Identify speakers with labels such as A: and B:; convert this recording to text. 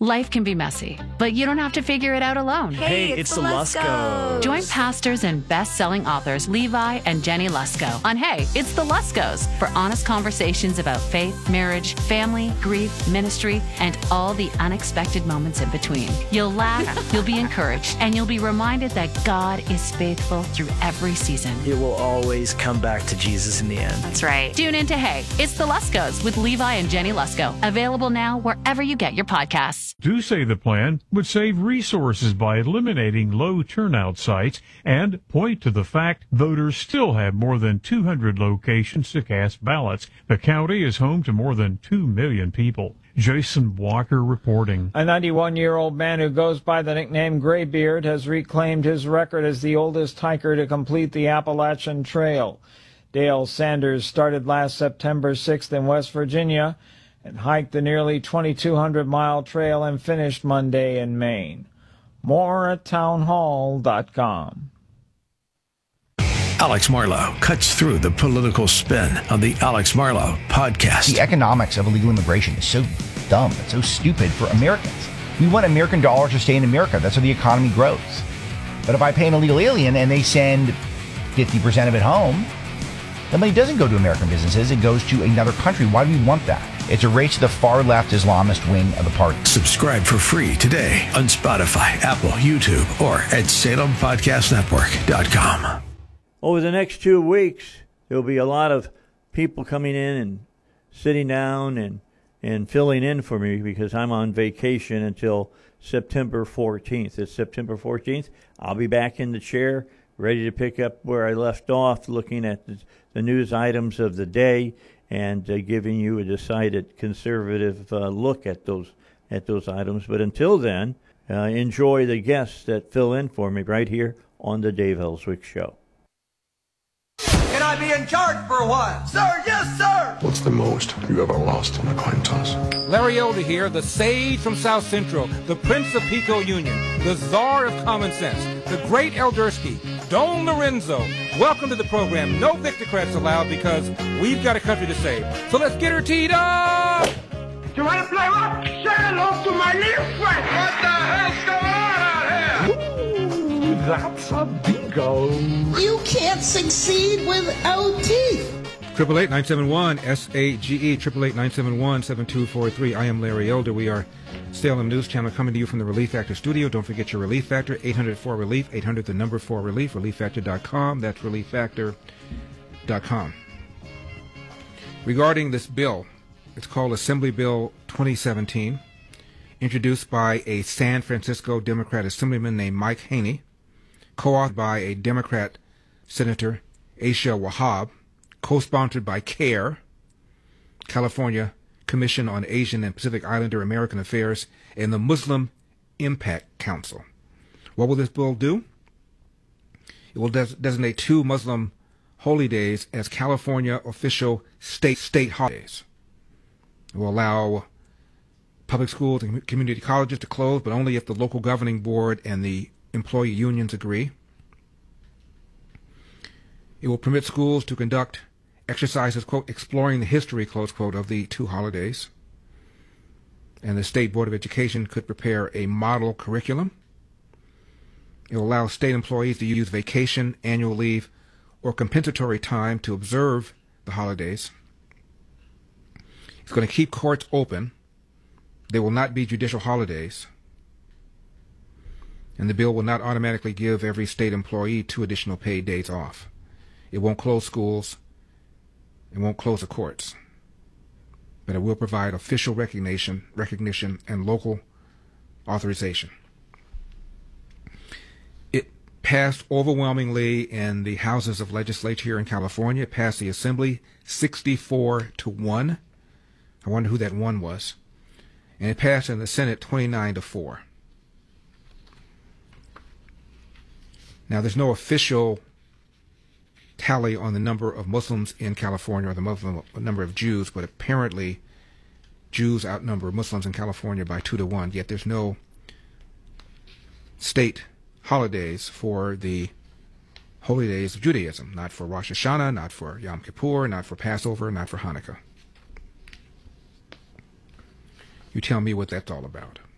A: Life can be messy, but you don't have to figure it out alone.
B: Hey, it's the Luskos.
A: Join pastors and best-selling authors Levi and Jenny Lusko on Hey, It's the Luskos for honest conversations about faith, marriage, family, grief, ministry, and all the unexpected moments in between. You'll laugh, you'll be encouraged, and you'll be reminded that God is faithful through every season.
B: It will always come back to Jesus in the end.
A: That's right. Tune in to Hey, It's the Luskos with Levi and Jenny Lusko. Available now wherever you get your podcasts.
C: Do say the plan would save resources by eliminating low turnout sites and point to the fact voters still have more than 200 locations to cast ballots. The county is home to more than 2 million people. Jason Walker reporting.
D: A 91-year-old man who goes by the nickname Graybeard has reclaimed his record as the oldest hiker to complete the Appalachian Trail. Dale Sanders started last September 6th in West Virginia and hiked the nearly 2,200-mile trail and finished Monday in Maine. More at townhall.com.
E: Alex Marlow cuts through the political spin on the Alex Marlow podcast.
F: The economics of illegal immigration is so dumb. It's so stupid for Americans. We want American dollars to stay in America. That's how the economy grows. But if I pay an illegal alien and they send 50% of it home, the money doesn't go to American businesses. It goes to another country. Why do we want that? It's a race to the far-left Islamist wing of the party.
E: Subscribe for free today on Spotify, Apple, YouTube, or at SalemPodcastNetwork.com.
G: Over the next 2 weeks, there'll be a lot of people coming in and sitting down and filling in for me because I'm on vacation until September 14th. It's September 14th. I'll be back in the chair, ready to pick up where I left off, looking at the news items of the day and giving you a decided conservative look at those items. But until then, enjoy the guests that fill in for me right here on the Dave Ellswick Show.
H: Can I be in charge for a while? Sir, yes, sir!
I: What's the most you ever lost an acquaintance?
J: Larry Elder here, the sage from South Central, the Prince of Pico Union, the czar of common sense, the great Eldersky, Don Lorenzo. Welcome to the program. No Victocrats allowed because we've got a country to save. So let's get her teed up!
H: You want to play what? Say hello to my little friend! What the hell's going on out here?
I: Ooh, that's a bingo.
K: You can't succeed without teeth.
J: 888-971-SAGE, 888-971-7243. I am Larry Elder. We are Salem News Channel coming to you from the Relief Factor studio. Don't forget your Relief Factor, 800-4RELIEF, 800 the number 4RELIEF, ReliefFactor.com. That's ReliefFactor.com. Regarding this bill, it's called Assembly Bill 2017, introduced by a San Francisco Democrat assemblyman named Mike Haney, co-authored by a Democrat Senator, Aisha Wahab, co-sponsored by CARE, California Commission on Asian and Pacific Islander American Affairs, and the Muslim Impact Council. What will this bill do? It will designate 2 Muslim holy days as California official state holidays. It will allow public schools and community colleges to close, but only if the local governing board and the employee unions agree. It will permit schools to conduct exercises, quote, exploring the history, close quote, of the 2 holidays. And the State Board of Education could prepare a model curriculum. It will allow state employees to use vacation, annual leave, or compensatory time to observe the holidays. It's going to keep courts open. There will not be judicial holidays. And the bill will not automatically give every state employee 2 additional paid days off. It won't close schools. It won't close the courts. But it will provide official recognition and local authorization. It passed overwhelmingly in the houses of legislature here in California. It passed the Assembly 64-1. I wonder who that one was. And it passed in the Senate 29-4. Now, there's no official tally on the number of Muslims in California or the number of Jews, but apparently Jews outnumber Muslims in California by 2-1, yet there's no state holidays for the holy days of Judaism, not for Rosh Hashanah, not for Yom Kippur, not for Passover, not for Hanukkah. You tell me what that's all about.